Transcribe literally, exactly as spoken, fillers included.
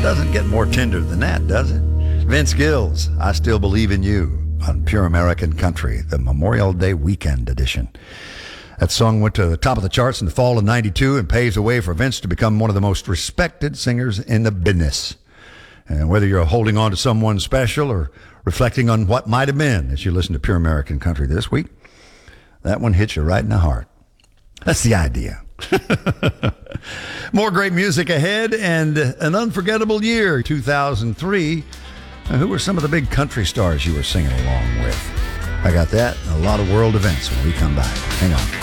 Doesn't get more tender than that, does it? Vince Gill's I Still Believe in You on Pure American Country, the Memorial Day weekend edition. That song went to the top of the charts in the fall of ninety-two and paves the way for Vince to become one of the most respected singers in the business. And whether you're holding on to someone special or reflecting on what might have been as you listen to Pure American Country this week, that one hits you right in the heart. That's the idea. More great music ahead and an unforgettable year, two thousand three. Now, who were some of the big country stars you were singing along with? I got that and a lot of world events when we come back. Hang on.